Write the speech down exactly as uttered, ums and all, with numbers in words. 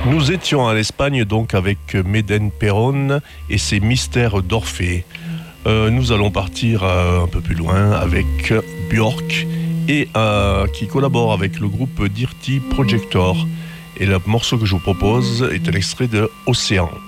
Nous étions à l'Espagne donc avec Médène Perron et ses mystères d'Orphée. Euh, nous allons partir euh, un peu plus loin avec Björk et euh, qui collabore avec le groupe Dirty Projector. Et le morceau que je vous propose est un extrait de Océan.